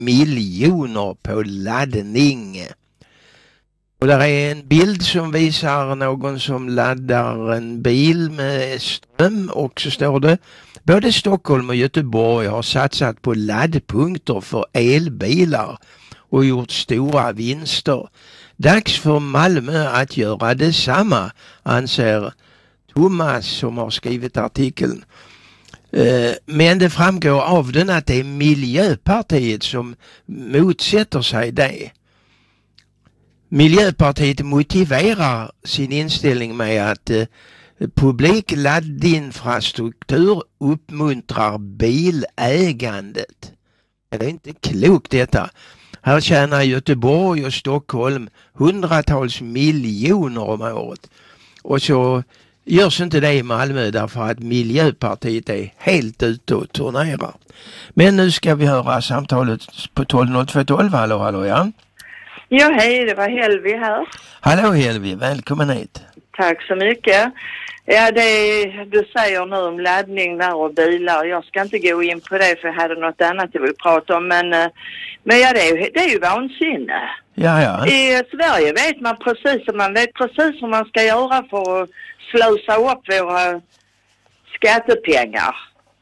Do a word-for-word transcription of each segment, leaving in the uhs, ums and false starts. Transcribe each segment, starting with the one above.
miljoner på laddning. Och där är en bild som visar någon som laddar en bil med ström, och så står det: både Stockholm och Göteborg har satsat på laddpunkter för elbilar och gjort stora vinster. Dags för Malmö att göra detsamma, anser Thomas som har skrivit artikeln. Men det framgår av den att det är Miljöpartiet som motsätter sig det. Miljöpartiet motiverar sin inställning med att eh, publik laddinfrastruktur uppmuntrar bilägandet. Det är inte klokt detta. Här tjänar Göteborg och Stockholm hundratals miljoner om året. Och så görs inte det i Malmö därför att Miljöpartiet är helt ute och turnerar. Men nu ska vi höra samtalet på tolv noll två tolv. Hallå, hallå, ja. Ja, hej, det var Helvi här. Hallå Helvi, välkommen hit. Tack så mycket. Ja, det du säger nu om laddning där och bilar, jag ska inte gå in på det för jag hade något annat jag vill prata om, men, men ja, det är, ju, det är ju vansinne. Ja, ja. I Sverige vet man precis, man vet precis hur man ska göra för att slösa upp våra skattepengar.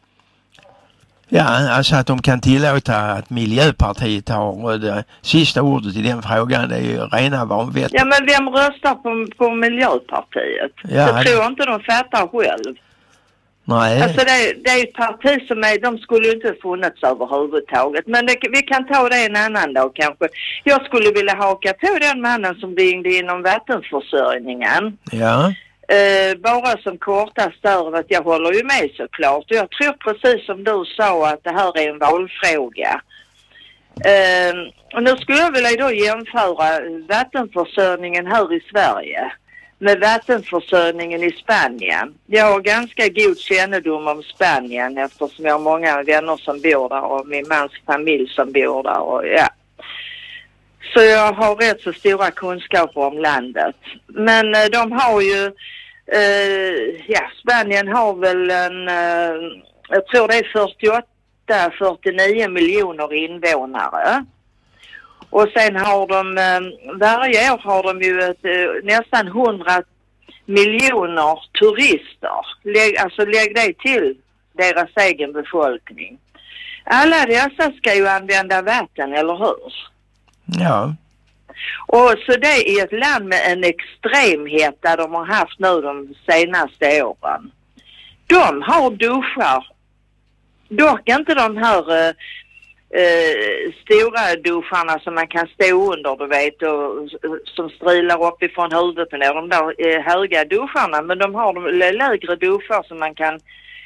Ja, alltså att de kan tillåta att Miljöpartiet har det sista ordet i den frågan, det är ju rena vanvettet. Ja, men vem röstar på, på Miljöpartiet? Ja, jag tror inte de fattar själv. Nej. Alltså det, det är ett parti som är, de skulle ju inte funnits överhuvudtaget. Men det, vi kan ta det en annan dag kanske. Jag skulle vilja haka på den mannen som ringde inom vattenförsörjningen. Ja. Uh, bara som kortast där, att jag håller ju med såklart. Jag tror precis som du sa att det här är en valfråga. Uh, och nu skulle jag vilja då jämföra vattenförsörjningen här i Sverige med vattenförsörjningen i Spanien. Jag har ganska god kännedom om Spanien eftersom jag har många vänner som bor där och min mans familj som bor där. Och, ja. Så jag har rätt så stora kunskaper om landet. Men uh, de har ju Uh, ja, Spanien har väl en, uh, jag tror det är fyrtioåtta fyrtionio miljoner invånare. Och sen har de, uh, varje år har de ju ett, uh, nästan hundra miljoner turister. Lägg, alltså lägg det till deras egen befolkning. Alla dessa ska ju använda vatten, eller hur? Ja. Och så det är ett land med en extremhet där de har haft nu de senaste åren. De har duschar. Dock inte de här uh, uh, stora duscharna som man kan stå under, du vet, och, uh, som strilar uppifrån huvudet ner. De där uh, höga duscharna, men de har de lägre duschar som man kan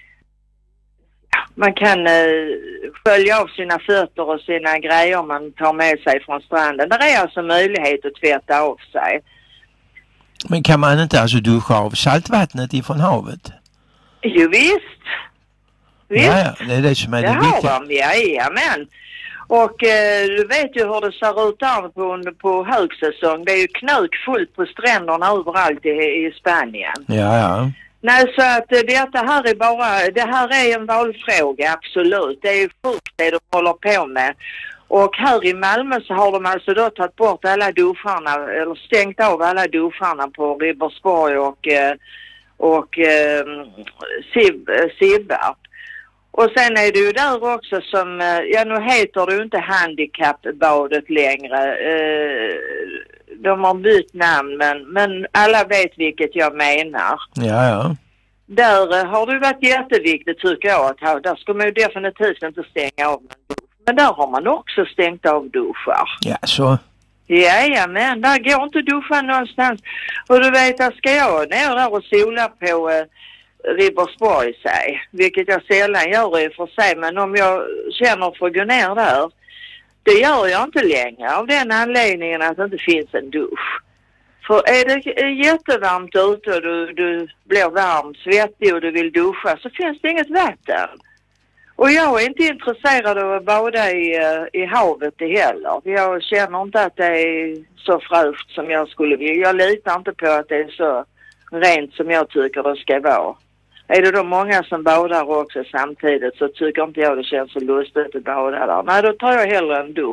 Man kan eh, följa av sina fötter och sina grejer man tar med sig från stranden. Det är alltså möjlighet att tvätta av sig. Men kan man inte alltså duscha av saltvattnet ifrån havet? Jo visst. Visst. Ja, ja, det är det som är det, det viktiga. Har de, ja, ja, men. Och eh, du vet ju hur det ser ut där på, på högsäsong. Det är ju knökfullt på stränderna överallt i, i Spanien. Ja, ja. Nej, så att detta här är bara, det här är en valfråga, absolut. Det är ju fullt det de håller på med. Och här i Malmö så har de alltså då tagit bort alla duscharna, eller stängt av alla duscharna på Ribersborg och, och eh, Sib, Sibbarp. Och sen är det ju där också som, ja nu heter det ju inte handikappbadet längre. Eh, de har bytt namn, men, men alla vet vilket jag menar. Ja, ja. Där uh, har det varit jätteviktigt tycker jag att här, där ska man ju definitivt inte stänga av en dusch. Men där har man också stängt av duschar. Ja, så. Ja, ja, men där går inte duschen någonstans. Och du vet, där ska jag ner där och sola på uh, Ribersborg, säg. Vilket jag sällan gör i och för sig. Men om jag känner för att gå ner där, det gör jag inte längre av den anledningen att det inte finns en dusch. För är det jättevarmt ute och du, du blir varm, svettig och du vill duscha så finns det inget vatten. Och jag är inte intresserad av att bada i, i havet heller. Jag känner inte att det är så fräscht som jag skulle vilja. Jag litar inte på att det är så rent som jag tycker det ska vara. är det då många som badar också samtidigt så tycker inte jag det känns så lustigt att bada där. Nej, då tar jag hellre en dusch.